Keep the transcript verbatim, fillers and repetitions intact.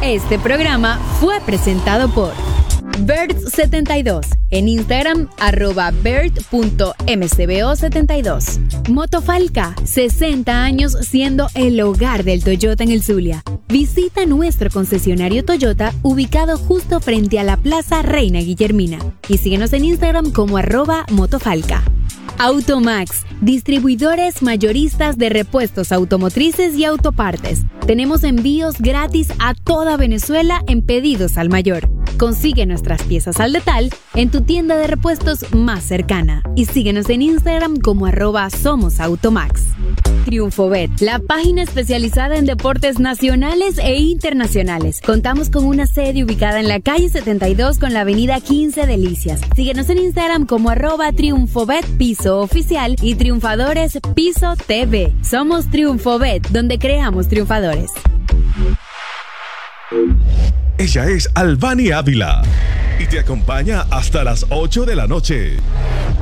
Este programa fue presentado por Bert setenta y dos, en Instagram arroba bert punto m c b o setenta y dos. Motofalca, sesenta años siendo el hogar del Toyota en el Zulia. Visita nuestro concesionario Toyota ubicado justo frente a la Plaza Reina Guillermina y síguenos en Instagram como arroba Motofalca. Automax, distribuidores mayoristas de repuestos automotrices y autopartes. Tenemos envíos gratis a toda Venezuela en pedidos al mayor. Consigue nuestras piezas al detalle en tu tienda de repuestos más cercana y síguenos en Instagram como arroba Somos Automax. TriunfoBet, la página especializada en deportes nacionales e internacionales. Contamos con una sede ubicada en la calle setenta y dos con la avenida quince Delicias. Síguenos en Instagram como arroba TriunfoBet Piso Oficial y Triunfadores Piso T V. Somos TriunfoBet, donde creamos triunfadores. Ella es Albany Ávila y te acompaña hasta las ocho de la noche.